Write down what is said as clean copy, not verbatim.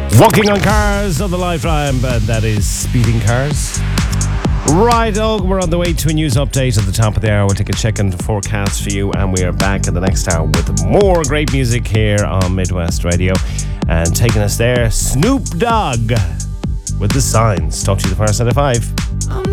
Walking on Cars on the live drive, and that is Speeding Cars. Right, we're on the way to a news update at the top of the hour. We'll take a check on the forecast for you, and we are back in the next hour with more great music here on Midwest Radio. And taking us there, Snoop Dogg with The Signs. Talk to you the first at 5.